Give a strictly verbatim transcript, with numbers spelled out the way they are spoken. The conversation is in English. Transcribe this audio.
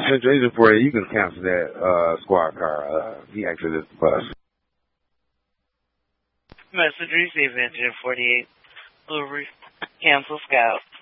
Central Agent forty-eight, you can cancel that uh, squad car. Uh, he actually is the bus. Message received, Engine forty-eight. Will cancel Scout.